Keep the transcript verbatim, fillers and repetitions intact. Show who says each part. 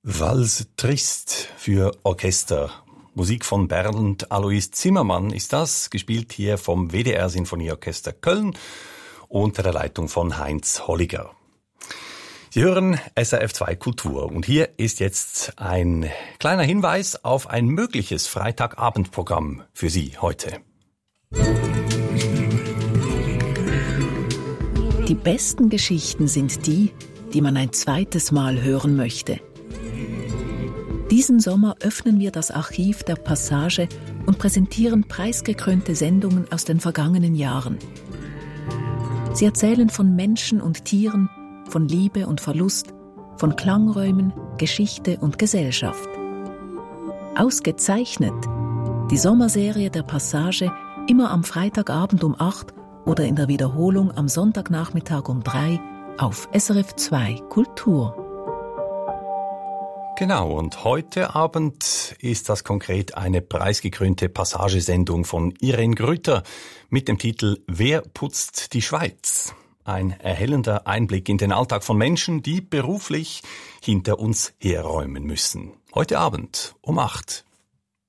Speaker 1: Valse Triste für Orchester. Musik von Bernd Alois Zimmermann ist das, gespielt hier vom W D R Sinfonieorchester Köln unter der Leitung von Heinz Holliger. Sie hören S R F zwei Kultur und hier ist jetzt ein kleiner Hinweis auf ein mögliches Freitagabendprogramm für Sie heute.
Speaker 2: Die besten Geschichten sind die, die man ein zweites Mal hören möchte. Diesen Sommer öffnen wir das Archiv der Passage und präsentieren preisgekrönte Sendungen aus den vergangenen Jahren. Sie erzählen von Menschen und Tieren, von Liebe und Verlust, von Klangräumen, Geschichte und Gesellschaft. Ausgezeichnet die Sommerserie der Passage immer am Freitagabend um acht oder in der Wiederholung am Sonntagnachmittag um drei auf S R F zwei Kultur.
Speaker 1: Genau, und heute Abend ist das konkret eine preisgekrönte Passagesendung von Irene Grütter mit dem Titel Wer putzt die Schweiz? Ein erhellender Einblick in den Alltag von Menschen, die beruflich hinter uns herräumen müssen. Heute Abend um acht.